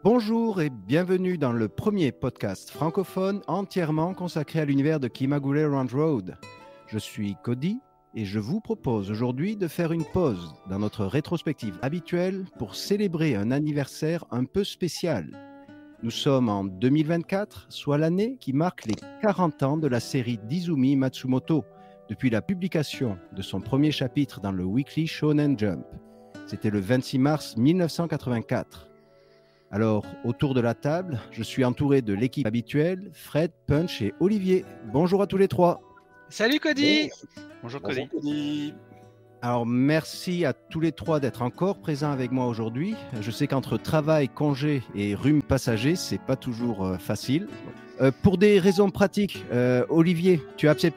Bonjour et bienvenue dans le premier podcast francophone entièrement consacré à l'univers de Kimagure Round Road. Je suis Cody et je vous propose aujourd'hui de faire une pause dans notre rétrospective habituelle pour célébrer un anniversaire un peu spécial. Nous sommes en 2024, soit l'année qui marque les 40 ans de la série d'Izumi Matsumoto, depuis la publication de son premier chapitre dans le Weekly Shonen Jump. C'était le 26 mars 1984. Alors, autour de la table, je suis entouré de l'équipe habituelle, Fred, Punch et Olivier. Bonjour à tous les trois. Salut Cody. Bonjour Cody. Alors, merci à tous les trois d'être encore présents avec moi aujourd'hui. Je sais qu'entre travail, congé et rhume passager, c'est pas toujours facile. Pour des raisons pratiques, Olivier, tu as